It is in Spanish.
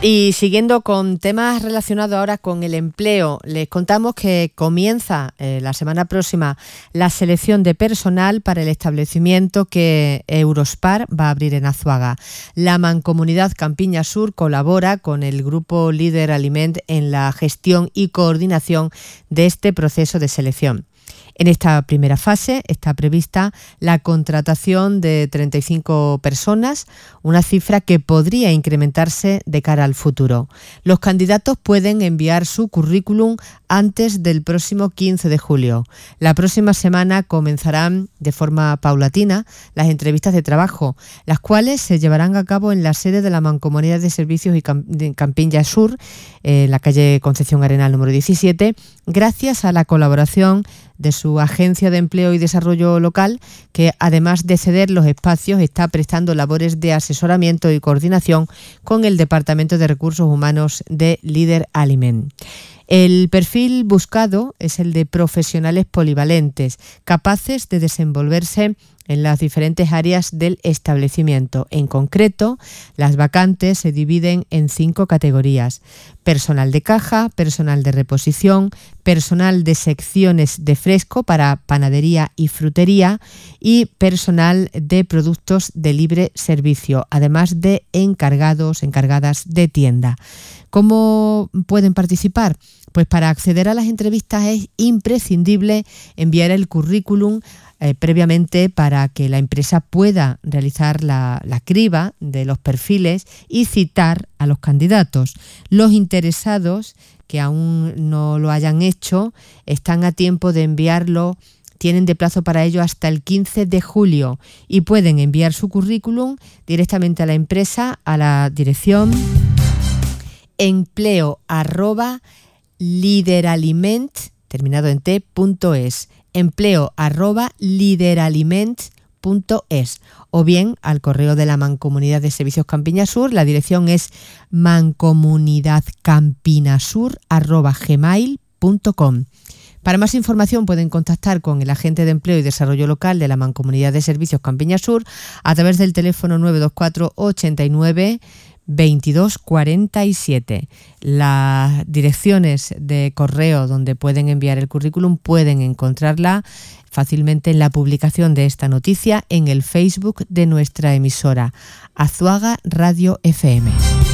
Y siguiendo con temas relacionados ahora con el empleo, les contamos que comienza la semana próxima la selección de personal para el establecimiento que Eurospar va a abrir en Azuaga. La Mancomunidad Campiña Sur colabora con el grupo Líder Aliment en la gestión y coordinación de este proceso de selección. En esta primera fase está prevista la contratación de 35 personas, una cifra que podría incrementarse de cara al futuro. Los candidatos pueden enviar su currículum antes del próximo 15 de julio. La próxima semana comenzarán de forma paulatina las entrevistas de trabajo, las cuales se llevarán a cabo en la sede de la Mancomunidad de Servicios de Campiña Sur, en la calle Concepción Arenal número 17, gracias a la colaboración de su Agencia de Empleo y Desarrollo Local, que además de ceder los espacios, está prestando labores de asesoramiento y coordinación con el Departamento de Recursos Humanos de Líder Aliment. El perfil buscado es el de profesionales polivalentes, capaces de desenvolverse en las diferentes áreas del establecimiento. En concreto, las vacantes se dividen en 5 categorías: personal de caja, personal de reposición, personal de secciones de fresco para panadería y frutería y personal de productos de libre servicio, además de encargadas de tienda. ¿Cómo pueden participar? Pues para acceder a las entrevistas es imprescindible enviar el currículum previamente para que la empresa pueda realizar la criba de los perfiles y citar a los candidatos. Los interesados que aún no lo hayan hecho están a tiempo de enviarlo. Tienen de plazo para ello hasta el 15 de julio y pueden enviar su currículum directamente a la empresa a la dirección empleo@lideraliment, terminado en t.es, empleo@lideraliment.es, o bien al correo de la Mancomunidad de Servicios Campiña Sur. La dirección es mancomunidadcampinasur@gmail.com. Para más información pueden contactar con el agente de Empleo y Desarrollo Local de la Mancomunidad de Servicios Campiña Sur a través del teléfono 924 89 22 47. Las direcciones de correo donde pueden enviar el currículum pueden encontrarla fácilmente en la publicación de esta noticia en el Facebook de nuestra emisora, Azuaga Radio FM.